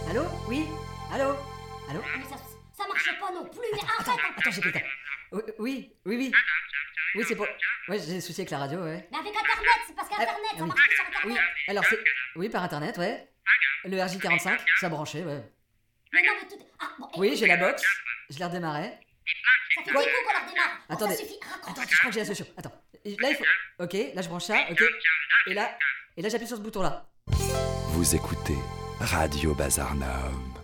Allô? Oui? Allô? Allô? Mais ça marche pas non plus, mais Attends, j'ai quelqu'un. Oui. Oui, c'est pour... Ouais, j'ai des soucis avec la radio, ouais. Mais avec Internet, c'est parce qu'Internet, ça oui. marche plus sur Internet. Oui, alors c'est... Oui, par Internet, ouais. Le RJ45, ça branché, ouais. Mais non, mais tout... Ah, bon, Oui, j'ai la box, je l'ai redémarré. Ça fait 10 Quoi? coups qu'on leur démarre. Bon, Attendez. ça suffit, raccroche. Attends, je crois que j'ai la solution. Attends. Là, il faut... Ok, là, je branche ça, ok. Et là, j'appuie sur ce bouton-là. Vous écoutez Radio Bazar Nord.